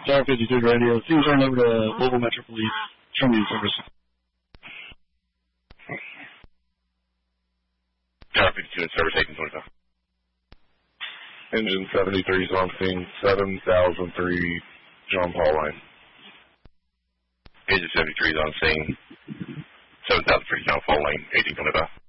Tower 52 radio. Team turn over to Louisville Metro Police. Show me in service. Tower 52 in service, 1825. Engine 73 is on scene, 7003 John Paul Lane. Engine 73 is on scene, 7003 John Paul Lane, 1825.